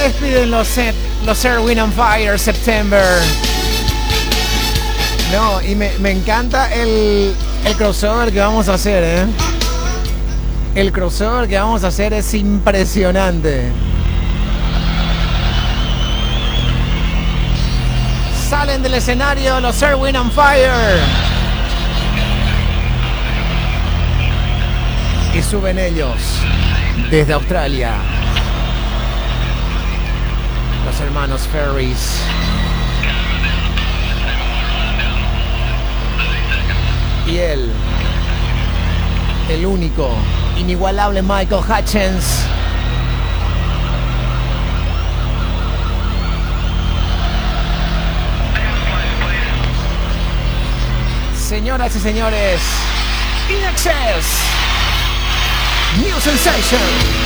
despiden los Earth, Wind and Fire, September. No, y me encanta el crossover que vamos a hacer, ¿eh? El crossover que vamos a hacer es impresionante. Salen del escenario los Earth, Wind and Fire. Y suben ellos desde Australia. Los hermanos Ferris. Y él, el único, inigualable Michael Hutchence. Señoras y señores, In Excess, New Sensation.